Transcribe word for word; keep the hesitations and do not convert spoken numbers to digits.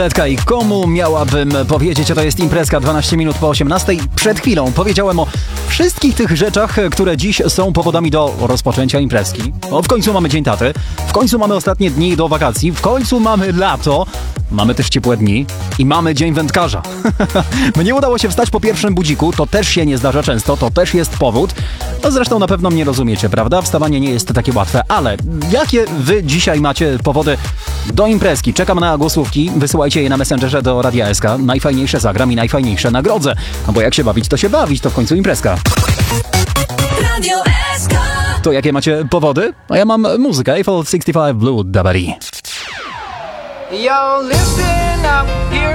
I komu miałabym powiedzieć, że to jest imprezka dwanaście minut po osiemnastej? Przed chwilą powiedziałem o wszystkich tych rzeczach, które dziś są powodami do rozpoczęcia imprezki. O, w końcu mamy Dzień Taty, w końcu mamy ostatnie dni do wakacji, w końcu mamy lato, mamy też ciepłe dni i mamy Dzień Wędkarza. Mnie udało się wstać po pierwszym budziku, to też się nie zdarza często, to też jest powód. No zresztą na pewno mnie rozumiecie, prawda? Wstawanie nie jest takie łatwe, ale jakie wy dzisiaj macie powody do imprezki? Czekam na głosówki, wysyłajcie je na Messengerze do Radia S K. Najfajniejsze zagram i najfajniejsze nagrodzę. No bo jak się bawić, to się bawić, to w końcu imprezka. Radio S K. To jakie macie powody? A ja mam muzykę Eiffel sześćdziesiąt pięć Blue Dabari. Yo, listen up, here